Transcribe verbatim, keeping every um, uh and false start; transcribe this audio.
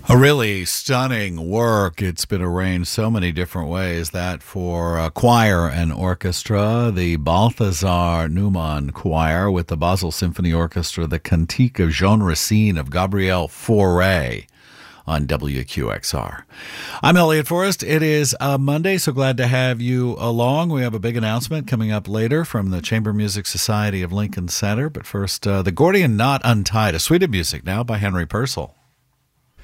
A really stunning work. It's been arranged so many different ways. That for uh, choir and orchestra, the Balthazar Neumann Choir with the Basel Symphony Orchestra, the Cantique of Jean Racine of Gabriel Fauré on W Q X R. I'm Elliot Forrest. It is uh, Monday, so glad to have you along. We have a big announcement coming up later from the Chamber Music Society of Lincoln Center. But first, uh, the Gordian Knot Untied, a suite of music now by Henry Purcell.